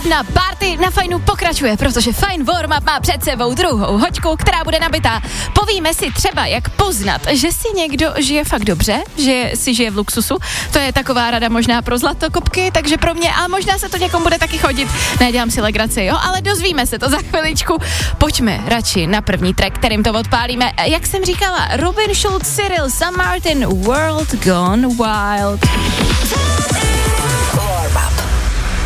Jedna party na Fajnu pokračuje, protože Fajn Warm-up má před sebou druhou hoďku, která bude nabitá. Povíme si třeba, jak poznat, že si někdo žije fakt dobře, že si žije v luxusu. To je taková rada možná pro zlatokopky, takže pro mě, a možná se to někomu bude taky chodit. Nedělám si legraci, jo, ale dozvíme se to za chviličku. Pojďme radši na první track, kterým to odpálíme. Jak jsem říkala, Robin Schulz, Cyril, Sam Martin, World Gone Wild.